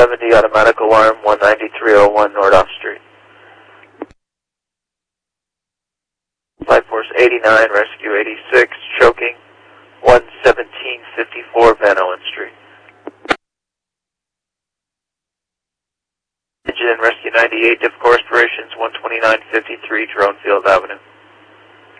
70, automatic alarm, 19301 North Off Street. Flight Force 89, Rescue 86, choking, 11754 Van Owen Street. Engine and Rescue 98, Difficult Respirations, 12953 Drone Field Avenue.